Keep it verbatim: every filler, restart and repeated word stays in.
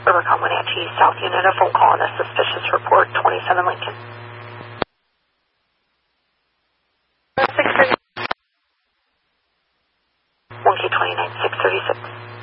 Rivercom Wenatchee South Unit, a phone call on a suspicious report, twenty-seven Lincoln. one K twenty-nine, six thirty-six.